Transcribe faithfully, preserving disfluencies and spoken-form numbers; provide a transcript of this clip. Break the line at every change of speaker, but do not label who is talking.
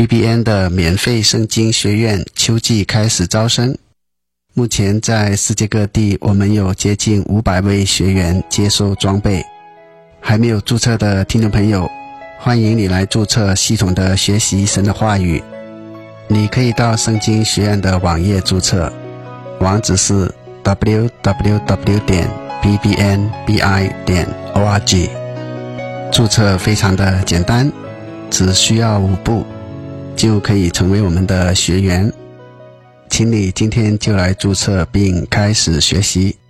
B B N 的免费圣经学院秋季开始招生。目前在世界各地，我们有接近五百位学员接受装备。还没有注册的听众朋友，欢迎你来注册，系统的学习神的话语。你可以到圣经学院的网页注册，网址是 double-u double-u double-u 点 b b n b i 点 org。 注册非常的简单，只需要五步就可以成为我们的学员。请你今天就来注册并开始学习。